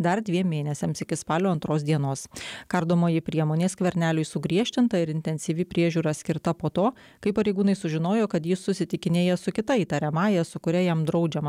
dar 2 mėnesiams iki spalio 2 dienos. Kardomoji priemonė Skverneliui sugriežtinta ir intensyvi priežiūra skirta po to, kai pareigūnai sužinojo, kad jis susitikinėja su kita įtariamąja, su kuria jam draudžiama